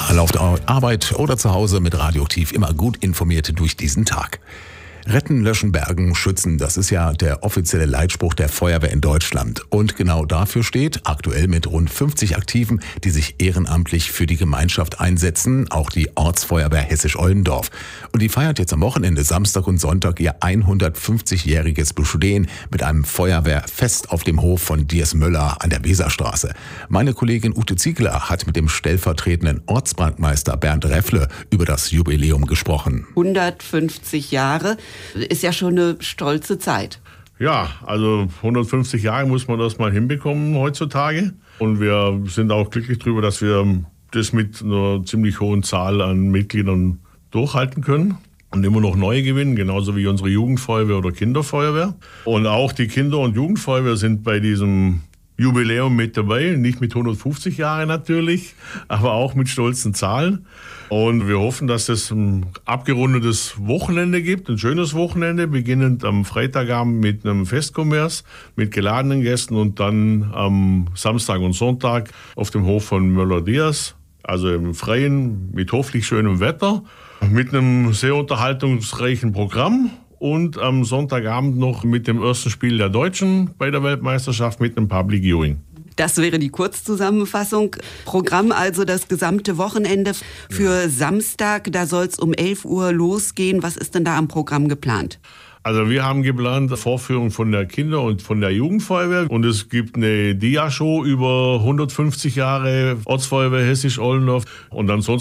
Alle auf der Arbeit oder zu Hause mit Radioaktiv immer gut informiert durch diesen Tag. Retten, löschen, bergen, schützen, das ist ja der offizielle Leitspruch der Feuerwehr in Deutschland. Und genau dafür steht, aktuell mit rund 50 Aktiven, die sich ehrenamtlich für die Gemeinschaft einsetzen, auch die Ortsfeuerwehr Hessisch-Oldendorf. Und die feiert jetzt am Wochenende, Samstag und Sonntag, ihr 150-jähriges Bestehen mit einem Feuerwehrfest auf dem Hof von Diers Möller an der Weserstraße. Meine Kollegin Ute Ziegler hat mit dem stellvertretenden Ortsbrandmeister Bernd Reffle über das Jubiläum gesprochen. 150 Jahre. Ist ja schon eine stolze Zeit. Ja, also 150 Jahre muss man das mal hinbekommen heutzutage. Und wir sind auch glücklich darüber, dass wir das mit einer ziemlich hohen Zahl an Mitgliedern durchhalten können und immer noch neue gewinnen, genauso wie unsere Jugendfeuerwehr oder Kinderfeuerwehr. Und auch die Kinder- und Jugendfeuerwehr sind bei diesem Jubiläum mit dabei, nicht mit 150 Jahren natürlich, aber auch mit stolzen Zahlen. Und wir hoffen, dass es ein abgerundetes Wochenende gibt, ein schönes Wochenende, beginnend am Freitagabend mit einem Festkommers, mit geladenen Gästen und dann am Samstag und Sonntag auf dem Hof von Möller-Diers, also im Freien, mit hoffentlich schönem Wetter, mit einem sehr unterhaltungsreichen Programm. Und am Sonntagabend noch mit dem ersten Spiel der Deutschen bei der Weltmeisterschaft mit einem Public Viewing. Das wäre die Kurzzusammenfassung. Programm also das gesamte Wochenende für Samstag. Da soll es um 11 Uhr losgehen. Was ist denn da am Programm geplant? Also wir haben geplant Vorführung von der Kinder- und von der Jugendfeuerwehr. Und es gibt eine Dia-Show über 150 Jahre Ortsfeuerwehr Hessisch-Oldendorf. Und ansonsten